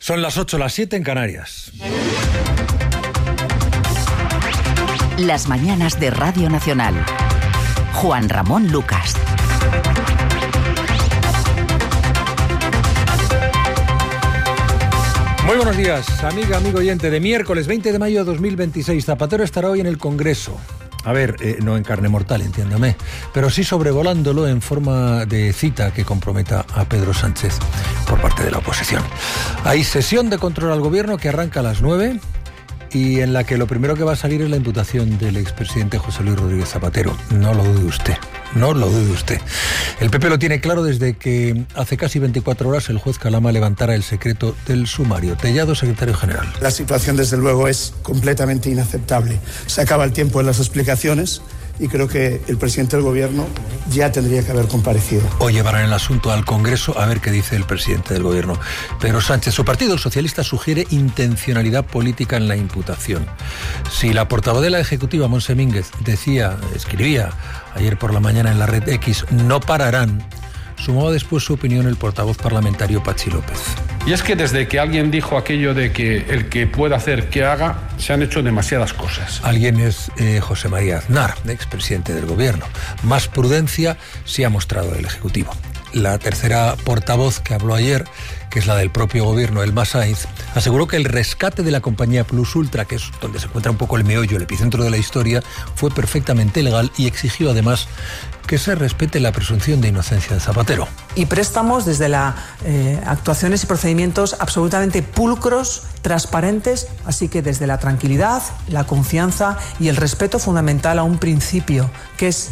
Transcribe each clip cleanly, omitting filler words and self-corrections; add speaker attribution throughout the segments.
Speaker 1: Son las 8, las 7 en Canarias.
Speaker 2: Las mañanas de Radio Nacional. Juan Ramón Lucas.
Speaker 1: Muy buenos días, amiga, amigo oyente. De miércoles 20 de mayo de 2026, Zapatero estará hoy en el Congreso. A ver, no en carne mortal, entiéndame, pero sí sobrevolándolo en forma de cita que comprometa a Pedro Sánchez por parte de la oposición. Hay sesión de control al gobierno que arranca a las 9 y en la que lo primero que va a salir es la imputación del expresidente José Luis Rodríguez Zapatero. No lo dude usted, no lo dude usted. El PP lo tiene claro desde que hace casi 24 horas el juez Calama levantara el secreto del sumario. Tellado, secretario general.
Speaker 3: La situación, desde luego, es completamente inaceptable. Se acaba el tiempo en las explicaciones y creo que el presidente del gobierno ya tendría que haber comparecido.
Speaker 1: Hoy llevarán el asunto al Congreso a ver qué dice el presidente del gobierno, Pedro Sánchez. Su partido, el socialista, sugiere intencionalidad política en la imputación. Si la portavoz de la Ejecutiva, Montse Mínguez, escribía ayer por la mañana en la red X, no pararán, sumaba después su opinión el portavoz parlamentario Patxi López.
Speaker 4: Y es que desde que alguien dijo aquello de que el que pueda hacer que haga, se han hecho demasiadas cosas.
Speaker 1: Alguien es José María Aznar, expresidente del gobierno. Más prudencia sí ha mostrado el Ejecutivo. La tercera portavoz que habló ayer, que es la del propio gobierno, Elma Sainz, aseguró que el rescate de la compañía Plus Ultra, que es donde se encuentra un poco el meollo, el epicentro de la historia, fue perfectamente legal y exigió además que se respete la presunción de inocencia de Zapatero.
Speaker 5: Y préstamos desde las actuaciones y procedimientos absolutamente pulcros, transparentes, así que desde la tranquilidad, la confianza y el respeto fundamental a un principio que es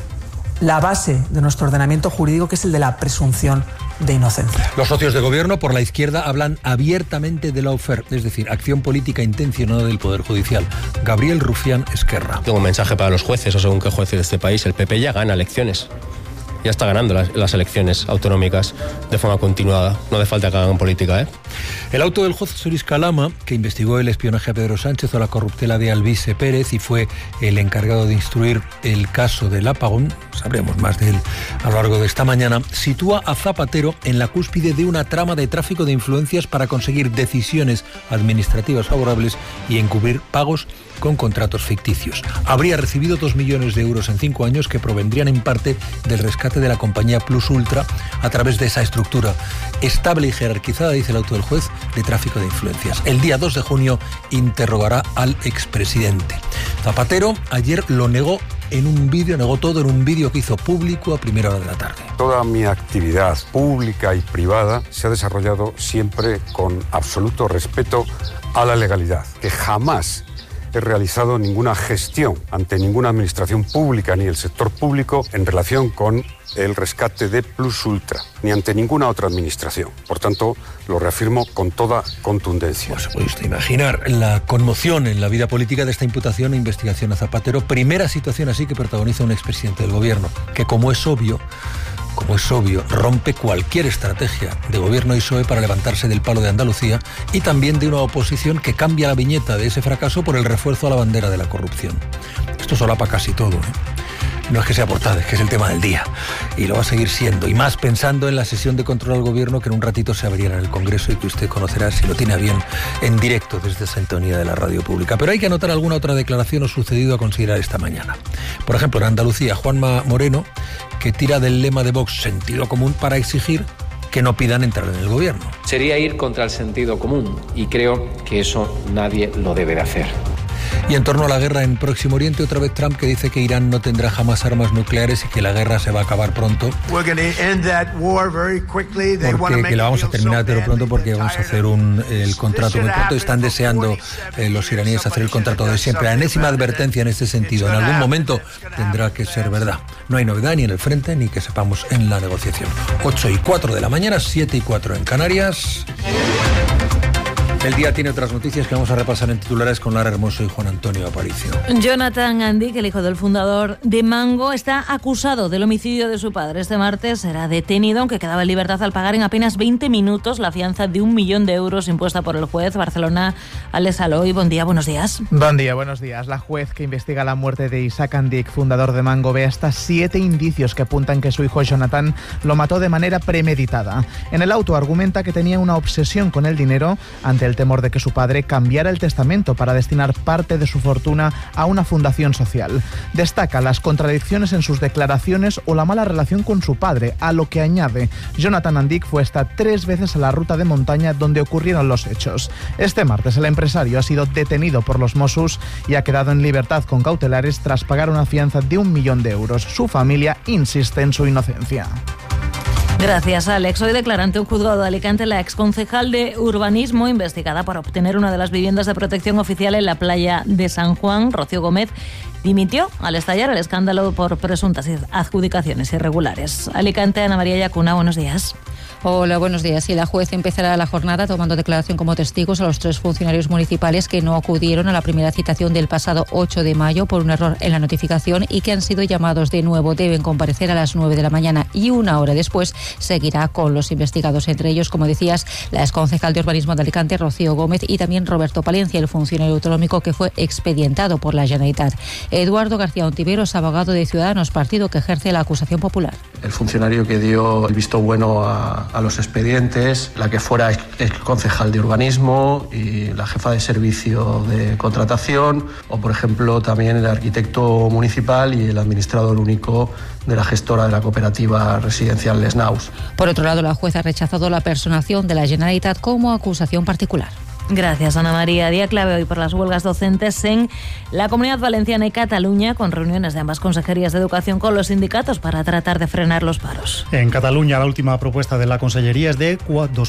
Speaker 5: la base de nuestro ordenamiento jurídico, que es el de la presunción de inocencia.
Speaker 1: Los socios de gobierno por la izquierda hablan abiertamente de lawfare, es decir, acción política intencionada del Poder Judicial. Gabriel Rufián, Esquerra.
Speaker 6: Tengo un mensaje para los jueces, o según qué jueces de este país. El PP ya gana elecciones. Ya está ganando las elecciones autonómicas de forma continuada. No hace falta que hagan política, ¿eh?
Speaker 1: El auto del juez José Luis Calama, que investigó el espionaje a Pedro Sánchez o la corruptela de Alvise Pérez y fue el encargado de instruir el caso del apagón, sabremos más de él a lo largo de esta mañana, sitúa a Zapatero en la cúspide de una trama de tráfico de influencias para conseguir decisiones administrativas favorables y encubrir pagos con contratos ficticios. Habría recibido 2 millones de euros en 5 años que provendrían en parte del rescate de la compañía Plus Ultra a través de esa estructura estable y jerarquizada, dice el auto del juez, de tráfico de influencias. El día 2 de junio interrogará al expresidente. Zapatero ayer lo negó en un vídeo, negó todo en un vídeo que hizo público a primera hora de la tarde.
Speaker 7: Toda mi actividad pública y privada se ha desarrollado siempre con absoluto respeto a la legalidad, que jamás he realizado ninguna gestión ante ninguna administración pública ni el sector público en relación con el rescate de Plus Ultra, ni ante ninguna otra administración. Por tanto, lo reafirmo con toda contundencia.
Speaker 1: Pues puede usted imaginar la conmoción en la vida política de esta imputación e investigación a Zapatero. Primera situación así que protagoniza un expresidente del gobierno, que como es obvio, rompe cualquier estrategia de gobierno y PSOE para levantarse del palo de Andalucía y también de una oposición que cambia la viñeta de ese fracaso por el refuerzo a la bandera de la corrupción. Esto solapa casi todo, No es que sea portada, es que es el tema del día. Y lo va a seguir siendo. Y más pensando en la sesión de control al gobierno que en un ratito se abrirá en el Congreso y que usted conocerá, si lo tiene a bien, en directo desde sintonía de la radio pública. Pero hay que anotar alguna otra declaración o sucedido a considerar esta mañana. Por ejemplo, en Andalucía, Juanma Moreno, que tira del lema de Vox sentido común para exigir que no pidan entrar en el gobierno.
Speaker 8: Sería ir contra el sentido común y creo que eso nadie lo debe de hacer.
Speaker 1: Y en torno a la guerra en Próximo Oriente, otra vez Trump, que dice que Irán no tendrá jamás armas nucleares y que la guerra se va a acabar pronto. Porque que la vamos a terminar pero pronto porque vamos a hacer el contrato muy pronto. Están deseando los iraníes hacer el contrato de siempre. La enésima advertencia en este sentido. En algún momento tendrá que ser verdad. No hay novedad ni en el frente ni que sepamos en la negociación. 8:04 de la mañana, 7:04 en Canarias. El día tiene otras noticias que vamos a repasar en titulares con Lara Hermoso y Juan Antonio Aparicio.
Speaker 9: Jonathan Andic, el hijo del fundador de Mango, está acusado del homicidio de su padre. Este martes será detenido, aunque quedaba en libertad al pagar en apenas 20 minutos la fianza de 1 millón de euros impuesta por el juez. Barcelona, Alex Aloy, buen día, buenos días.
Speaker 10: Buen día, buenos días. La juez que investiga la muerte de Isaac Andic, fundador de Mango, ve hasta 7 indicios que apuntan que su hijo Jonathan lo mató de manera premeditada. En el auto argumenta que tenía una obsesión con el dinero ante el temor de que su padre cambiara el testamento para destinar parte de su fortuna a una fundación social. Destaca las contradicciones en sus declaraciones o la mala relación con su padre, a lo que añade: Jonathan Andic fue hasta 3 veces a la ruta de montaña donde ocurrieron los hechos. Este martes el empresario ha sido detenido por los Mossos y ha quedado en libertad con cautelares tras pagar una fianza de 1 millón de euros. Su familia insiste en su inocencia.
Speaker 9: Gracias, Alex. Hoy declara ante un juzgado de Alicante la exconcejal de urbanismo investigada por obtener una de las viviendas de protección oficial en la playa de San Juan. Rocío Gómez dimitió al estallar el escándalo por presuntas adjudicaciones irregulares. Alicante, Ana María Yacuna, buenos días.
Speaker 11: Hola, buenos días. Y la juez empezará la jornada tomando declaración como testigos a los 3 funcionarios municipales que no acudieron a la primera citación del pasado 8 de mayo por un error en la notificación y que han sido llamados de nuevo. Deben comparecer a las 9 de la mañana y 1 hora después seguirá con los investigados. Entre ellos, como decías, la exconcejal de urbanismo de Alicante, Rocío Gómez, y también Roberto Palencia, el funcionario autonómico que fue expedientado por la Generalitat. Eduardo García Ontiveros, abogado de Ciudadanos, partido que ejerce la acusación popular.
Speaker 12: El funcionario que dio el visto bueno a los expedientes, la que fuera exconcejal de urbanismo y la jefa de servicio de contratación, o por ejemplo también el arquitecto municipal y el administrador único de la gestora de la cooperativa residencial Les Naus.
Speaker 11: Por otro lado, la jueza ha rechazado la personación de la Generalitat como acusación particular.
Speaker 9: Gracias, Ana María. Día clave hoy por las huelgas docentes en la Comunidad Valenciana y Cataluña, con reuniones de ambas consejerías de educación con los sindicatos para tratar de frenar los paros.
Speaker 13: En Cataluña, la última propuesta de la Consellería es de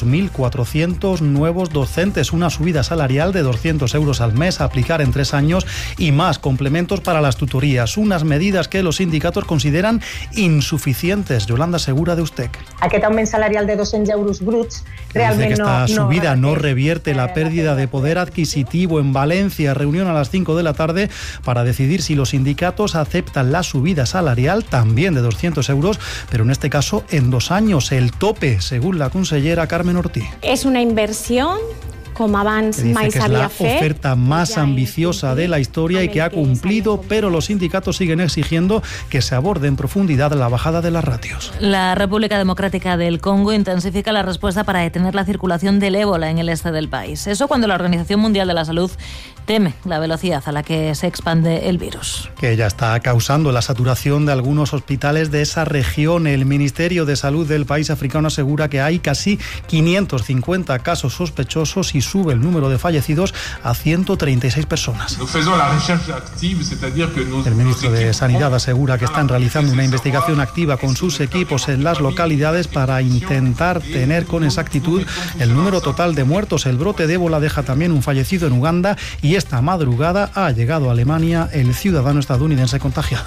Speaker 13: 2.400 nuevos docentes, una subida salarial de 200 euros al mes a aplicar en 3 años y más complementos para las tutorías, unas medidas que los sindicatos consideran insuficientes. Yolanda Segura, de USTEC.
Speaker 14: Aquest augment salarial de 200 euros bruts realment
Speaker 13: dice que esta subida no revierte la pérdida de poder adquisitivo. En Valencia, reunión a las 5 de la tarde para decidir si los sindicatos aceptan la subida salarial, también de 200 euros, pero en este caso en 2 años, el tope, según la consellera Carmen Ortiz.
Speaker 14: És una inversió com abans mai s'havia fet.
Speaker 13: Es la oferta más ambiciosa de la historia y que ha cumplido, pero los sindicatos siguen exigiendo que se aborde en profundidad la bajada de las ratios.
Speaker 9: La República Democrática del Congo intensifica la respuesta para detener la circulación del ébola en el este del país. Eso cuando la Organización Mundial de la Salud teme la velocidad a la que se expande el virus.
Speaker 13: Que ya está causando la saturación de algunos hospitales de esa región. El Ministerio de Salud del país africano asegura que hay casi 550 casos sospechosos y sube el número de fallecidos a 136 personas. El ministro de Sanidad asegura que están realizando una investigación activa con sus equipos en las localidades para intentar tener con exactitud el número total de muertos. El brote de ébola deja también un fallecido en Uganda y esta madrugada ha llegado a Alemania el ciudadano estadounidense contagiado.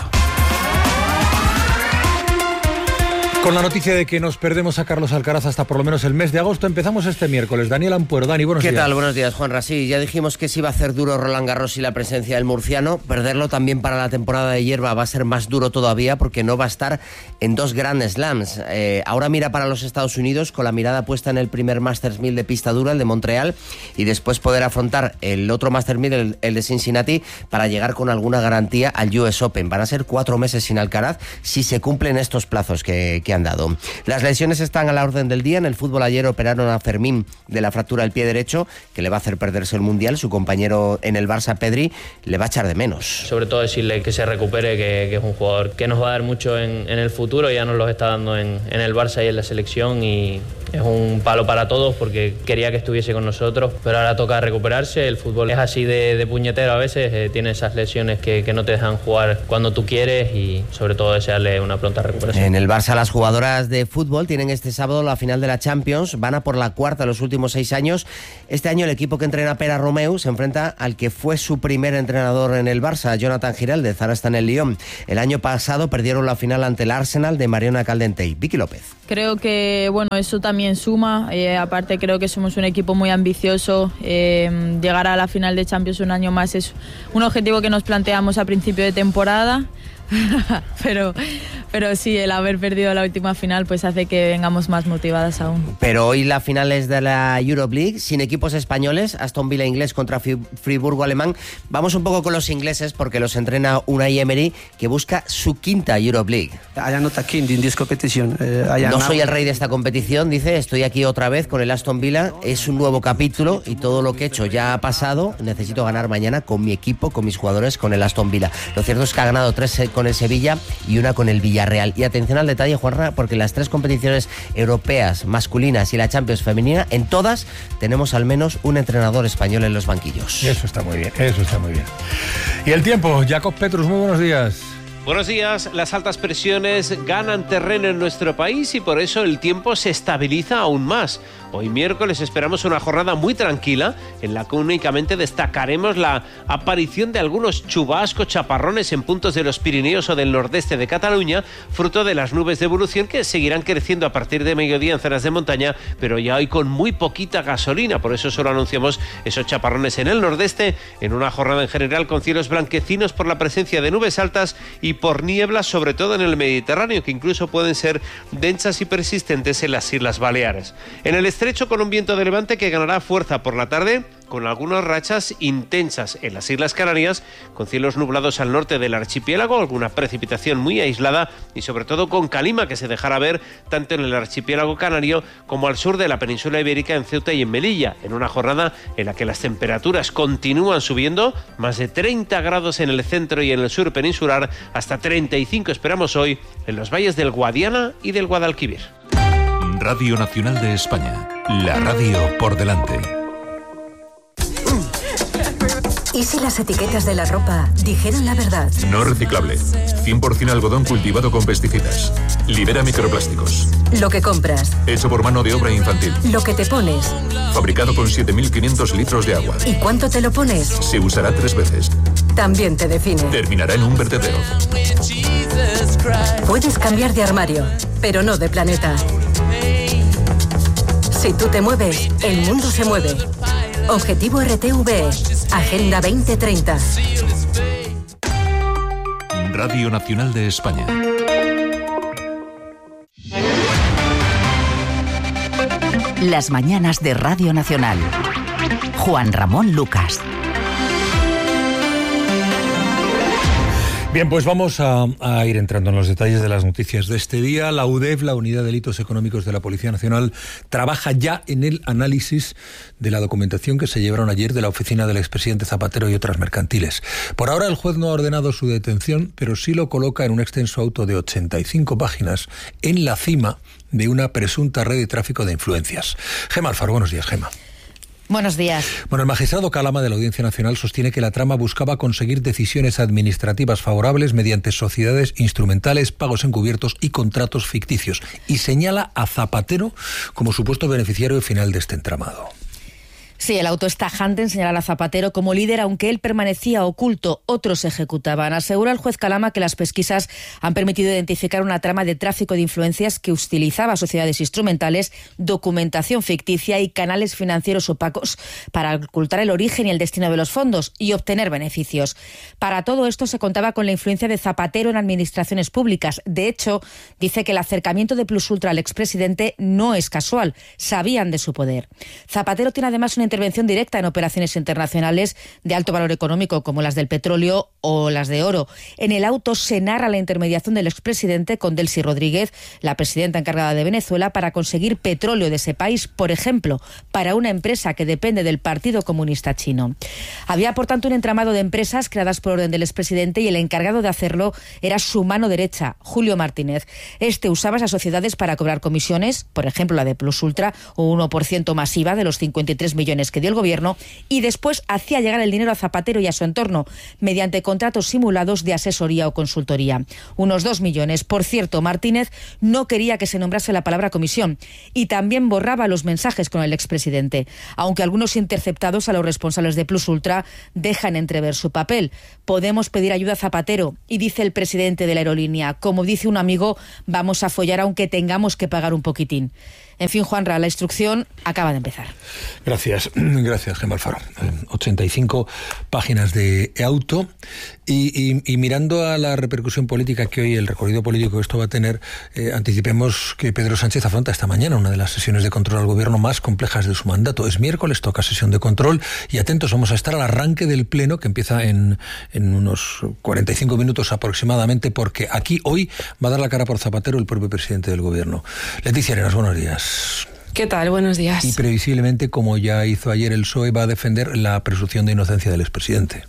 Speaker 1: Con la noticia de que nos perdemos a Carlos Alcaraz hasta por lo menos el mes de agosto, empezamos este miércoles. Daniel Ampuero. Dani, buenos días.
Speaker 15: ¿Qué tal? Buenos días, Juanra. Sí, ya dijimos que se iba a hacer duro Roland Garros y la presencia del murciano. Perderlo también para la temporada de hierba va a ser más duro todavía porque no va a estar en 2 Grand Slams. Ahora mira para los Estados Unidos con la mirada puesta en el primer Masters 1000 de pista dura, el de Montreal, y después poder afrontar el otro Masters 1000, el de Cincinnati, para llegar con alguna garantía al US Open. Van a ser 4 meses sin Alcaraz si se cumplen estos plazos que han dado. Las lesiones están a la orden del día. En el fútbol ayer operaron a Fermín de la fractura del pie derecho, que le va a hacer perderse el Mundial. Su compañero en el Barça, Pedri, le va a echar de menos.
Speaker 16: Sobre todo decirle que se recupere, que es un jugador que nos va a dar mucho en el futuro. Ya nos lo está dando en el Barça y en la selección, y es un palo para todos porque quería que estuviese con nosotros, pero ahora toca recuperarse. El fútbol es así de puñetero a veces, tiene esas lesiones que no te dejan jugar cuando tú quieres, y sobre todo desearle una pronta recuperación.
Speaker 15: En el Barça, las jugadoras de fútbol tienen este sábado la final de la Champions, van a por la 4ª en los últimos 6 años. Este año el equipo que entrena Pere Romeu se enfrenta al que fue su primer entrenador en el Barça, Jonathan Giraldez, ahora está en el Lyon. El año pasado perdieron la final ante el Arsenal de Mariona Caldentey. Vicky López.
Speaker 17: Creo que bueno, eso también suma, aparte creo que somos un equipo muy ambicioso, llegar a la final de Champions un año más es un objetivo que nos planteamos a principio de temporada. pero sí, el haber perdido la última final pues hace que vengamos más motivadas aún.
Speaker 15: Pero hoy la final es de la Europe League, sin equipos españoles, Aston Villa inglés contra Friburgo alemán. Vamos un poco con los ingleses porque los entrena Unai Emery, que busca su quinta Europe League. No soy el rey de esta competición, dice, estoy aquí otra vez con el Aston Villa, es un nuevo capítulo y todo lo que he hecho ya ha pasado, necesito ganar mañana con mi equipo, con mis jugadores, con el Aston Villa. Lo cierto es que ha ganado 3 con el Sevilla y 1 con el Villarreal. Y atención al detalle, Juanra, porque las 3 competiciones europeas masculinas y la Champions femenina, en todas tenemos al menos un entrenador español en los banquillos.
Speaker 1: Eso está muy bien, eso está muy bien. Y el tiempo, Jacob Petrus, muy buenos días.
Speaker 18: Buenos días. Las altas presiones ganan terreno en nuestro país y por eso el tiempo se estabiliza aún más. Hoy miércoles esperamos una jornada muy tranquila en la que únicamente destacaremos la aparición de algunos chubascos, chaparrones en puntos de los Pirineos o del nordeste de Cataluña, fruto de las nubes de evolución que seguirán creciendo a partir de mediodía en zonas de montaña, pero ya hoy con muy poquita gasolina. Por eso solo anunciamos esos chaparrones en el nordeste, en una jornada en general con cielos blanquecinos por la presencia de nubes altas y por nieblas, sobre todo en el Mediterráneo, que incluso pueden ser densas y persistentes en las Islas Baleares. En el estrecho, con un viento de levante que ganará fuerza por la tarde, con algunas rachas intensas en las Islas Canarias, con cielos nublados al norte del archipiélago, alguna precipitación muy aislada y sobre todo con calima que se dejará ver tanto en el archipiélago canario como al sur de la península ibérica, en Ceuta y en Melilla, en una jornada en la que las temperaturas continúan subiendo, más de 30 grados en el centro y en el sur peninsular, hasta 35 esperamos hoy en los valles del Guadiana y del Guadalquivir.
Speaker 19: Radio Nacional de España, la radio por delante.
Speaker 20: ¿Y si las etiquetas de la ropa dijeran la verdad?
Speaker 19: No reciclable, 100% algodón cultivado con pesticidas. Libera microplásticos.
Speaker 20: Lo que compras.
Speaker 19: Hecho por mano de obra infantil.
Speaker 20: Lo que te pones.
Speaker 19: Fabricado con 7.500 litros de agua.
Speaker 20: ¿Y cuánto te lo pones?
Speaker 19: Se usará 3 veces.
Speaker 20: También te define.
Speaker 19: Terminará en un vertedero.
Speaker 20: Puedes cambiar de armario, pero no de planeta. Si tú te mueves, el mundo se mueve. Objetivo RTVE, Agenda 2030.
Speaker 19: Radio Nacional de España.
Speaker 2: Las mañanas de Radio Nacional. Juan Ramón Lucas.
Speaker 1: Bien, pues vamos a ir entrando en los detalles de las noticias de este día. La UDEF, la Unidad de Delitos Económicos de la Policía Nacional, trabaja ya en el análisis de la documentación que se llevaron ayer de la oficina del expresidente Zapatero y otras mercantiles. Por ahora el juez no ha ordenado su detención, pero sí lo coloca en un extenso auto de 85 páginas en la cima de una presunta red de tráfico de influencias. Gemma Alfaro, buenos días, Gemma.
Speaker 11: Buenos días.
Speaker 1: Bueno, el magistrado Calama de la Audiencia Nacional sostiene que la trama buscaba conseguir decisiones administrativas favorables mediante sociedades instrumentales, pagos encubiertos y contratos ficticios, y señala a Zapatero como supuesto beneficiario final de este entramado.
Speaker 11: Sí, el auto es tajante en señalar a Zapatero como líder, aunque él permanecía oculto, otros ejecutaban. Asegura el juez Calama que las pesquisas han permitido identificar una trama de tráfico de influencias que utilizaba sociedades instrumentales, documentación ficticia y canales financieros opacos para ocultar el origen y el destino de los fondos y obtener beneficios. Para todo esto se contaba con la influencia de Zapatero en administraciones públicas. De hecho, dice que el acercamiento de Plus Ultra al expresidente no es casual, sabían de su poder. Zapatero tiene además una intervención directa en operaciones internacionales de alto valor económico como las del petróleo o las de oro. En el auto se narra la intermediación del expresidente con Delcy Rodríguez, la presidenta encargada de Venezuela, para conseguir petróleo de ese país, por ejemplo, para una empresa que depende del Partido Comunista Chino. Había, por tanto, un entramado de empresas creadas por orden del expresidente y el encargado de hacerlo era su mano derecha, Julio Martínez. Este usaba esas sociedades para cobrar comisiones, por ejemplo la de Plus Ultra, o 1% masiva de los 53 millones
Speaker 21: millones que dio el Gobierno y después hacía llegar el dinero a Zapatero y a su entorno mediante contratos simulados de asesoría o consultoría. Unos 2 millones. Por cierto, Martínez no quería que se nombrase la palabra comisión y también borraba los mensajes con el expresidente, aunque algunos interceptados a los responsables de Plus Ultra dejan entrever su papel. Podemos pedir ayuda a Zapatero y dice el presidente de la aerolínea, como dice un amigo, vamos a follar aunque tengamos que pagar un poquitín. En fin, Juanra, la instrucción acaba de empezar.
Speaker 1: Gracias, Gemma Alfaro. 85 páginas de auto y mirando a la repercusión política que hoy, el recorrido político que esto va a tener, anticipemos que Pedro Sánchez afronta esta mañana una de las sesiones de control al gobierno más complejas de su mandato. Es miércoles, toca sesión de control y atentos vamos a estar al arranque del pleno que empieza en unos 45 minutos aproximadamente, porque aquí hoy va a dar la cara por Zapatero el propio presidente del gobierno. Leticia Arenas, buenos días.
Speaker 22: ¿Qué tal? Buenos días.
Speaker 1: Y previsiblemente, como ya hizo ayer el PSOE, va a defender la presunción de inocencia del expresidente.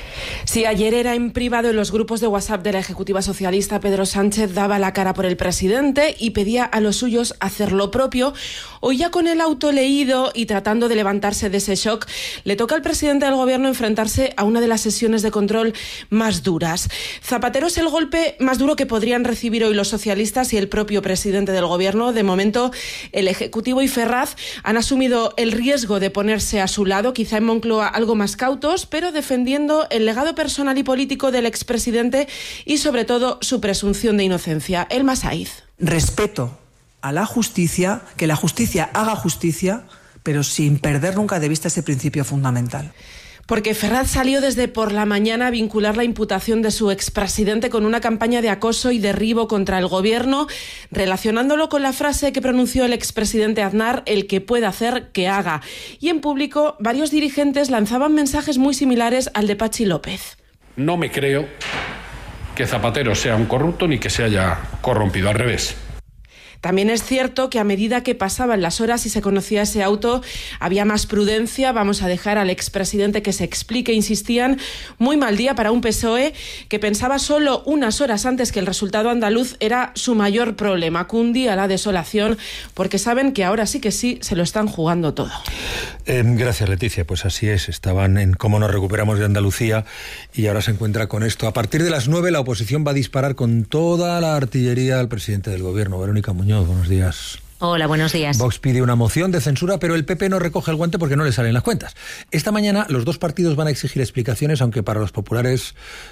Speaker 22: Sí, ayer era en privado en los grupos de WhatsApp de la Ejecutiva Socialista. Pedro Sánchez daba la cara por el presidente y pedía a los suyos hacer lo propio. Hoy, ya con el auto leído y tratando de levantarse de ese shock, le toca al presidente del gobierno enfrentarse a una de las sesiones de control más duras. Zapatero es el golpe más duro que podrían recibir hoy los socialistas y el propio presidente del gobierno. De momento, el Ejecutivo y Ferraz han asumido el riesgo de ponerse a su lado, quizá en Moncloa algo más cautos, pero defendiendo el legado personal y político del expresidente y, sobre todo, su presunción de inocencia. Elma Saiz.
Speaker 5: Respeto a la justicia, que la justicia haga justicia, pero sin perder nunca de vista ese principio fundamental.
Speaker 22: Porque Ferraz salió desde por la mañana a vincular la imputación de su expresidente con una campaña de acoso y derribo contra el gobierno, relacionándolo con la frase que pronunció el expresidente Aznar, el que pueda hacer, que haga. Y en público, varios dirigentes lanzaban mensajes muy similares al de Patxi López.
Speaker 4: No me creo que Zapatero sea un corrupto ni que se haya corrompido, al revés.
Speaker 22: También es cierto que a medida que pasaban las horas y se conocía ese auto, había más prudencia. Vamos a dejar al expresidente que se explique, insistían. Muy mal día para un PSOE que pensaba solo unas horas antes que el resultado andaluz era su mayor problema. Cundía la desolación porque saben que ahora sí que sí se lo están jugando todo.
Speaker 1: Gracias, Leticia. Pues así es. Estaban en cómo nos recuperamos de Andalucía y ahora se encuentra con esto. A partir de las 9 la oposición va a disparar con toda la artillería al presidente del gobierno, Verónica Muñoz. Buenos días.
Speaker 9: Hola, buenos días.
Speaker 1: Vox pide una moción de censura, pero el PP no recoge el guante porque no le salen las cuentas. Esta mañana los dos partidos van a exigir explicaciones, aunque para los populares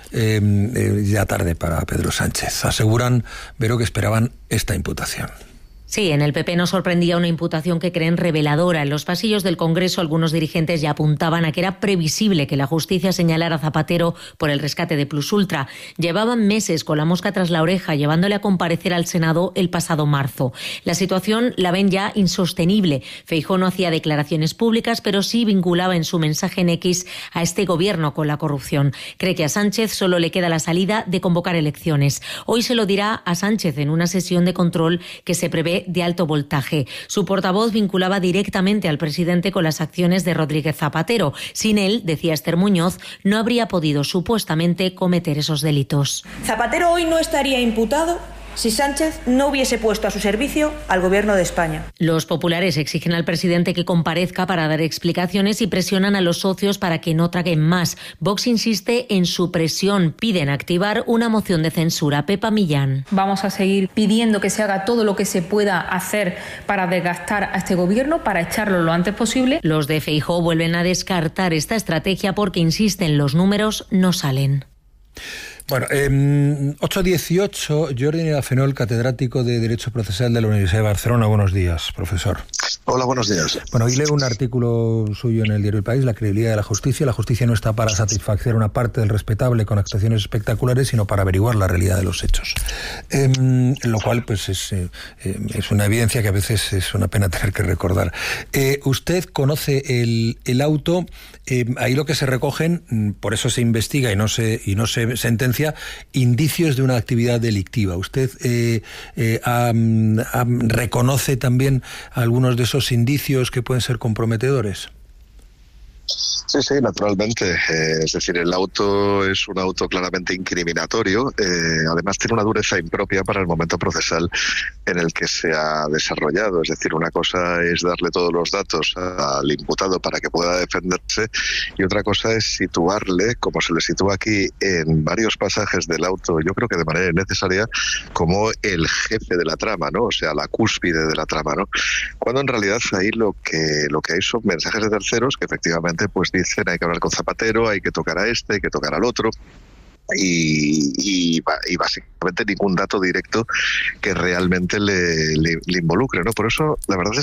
Speaker 1: ya tarde para Pedro Sánchez. Aseguran, Vero, que esperaban esta imputación.
Speaker 9: Sí, en el PP nos sorprendía una imputación que creen reveladora. En los pasillos del Congreso algunos dirigentes ya apuntaban a que era previsible que la justicia señalara a Zapatero por el rescate de Plus Ultra. Llevaban meses con la mosca tras la oreja, llevándole a comparecer al Senado el pasado marzo. La situación la ven ya insostenible. Feijóo no hacía declaraciones públicas, pero sí vinculaba en su mensaje en X a este gobierno con la corrupción. Cree que a Sánchez solo le queda la salida de convocar elecciones. Hoy se lo dirá a Sánchez en una sesión de control que se prevé de alto voltaje. Su portavoz vinculaba directamente al presidente con las acciones de Rodríguez Zapatero. Sin él, decía Esther Muñoz, no habría podido supuestamente cometer esos delitos.
Speaker 23: Zapatero hoy no estaría imputado si Sánchez no hubiese puesto a su servicio al Gobierno de España.
Speaker 9: Los populares exigen al presidente que comparezca para dar explicaciones y presionan a los socios para que no traguen más. Vox insiste en su presión. Piden activar una moción de censura. Pepa Millán.
Speaker 24: Vamos a seguir pidiendo que se haga todo lo que se pueda hacer para desgastar a este Gobierno, para echarlo lo antes posible.
Speaker 9: Los de Feijóo vuelven a descartar esta estrategia porque insisten, los números no salen.
Speaker 1: Bueno, 8:18, Jordi Nirafenol, catedrático de Derecho Procesal de la Universidad de Barcelona. Buenos días, profesor.
Speaker 25: Hola, buenos días.
Speaker 1: Bueno, hoy leo un artículo suyo en el diario El País, La credibilidad de la justicia. La justicia no está para satisfacer una parte del respetable con actuaciones espectaculares, sino para averiguar la realidad de los hechos. Lo cual, pues, es una evidencia que a veces es una pena tener que recordar. Usted conoce el auto, ahí lo que se recogen, por eso se investiga y no se sentencia, indicios de una actividad delictiva. ¿Usted reconoce también algunos de esos indicios que pueden ser comprometedores?
Speaker 3: Sí, naturalmente. Es decir, el auto es un auto claramente incriminatorio. Además, tiene una dureza impropia para el momento procesal en el que se ha desarrollado. Es decir, una cosa es darle todos los datos al imputado para que pueda defenderse y otra cosa es situarle, como se le sitúa aquí en varios pasajes del auto, yo creo que de manera innecesaria, como el jefe de la trama, ¿no? O sea, la cúspide de la trama, ¿no? Cuando en realidad ahí lo que hay son mensajes de terceros que efectivamente pues dicen hay que hablar con Zapatero, hay que tocar a este, hay que tocar al otro. Y básicamente ningún dato directo que realmente le involucre, ¿no? Por eso la verdad es